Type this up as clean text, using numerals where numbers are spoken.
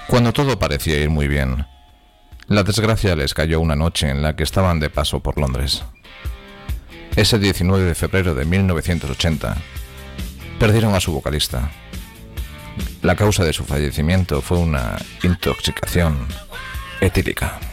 Cuando todo parecía ir muy bien, la desgracia les cayó una noche en la que estaban de paso por Londres. Ese 19 de febrero de 1980, perdieron a su vocalista. La causa de su fallecimiento fue una intoxicación etílica.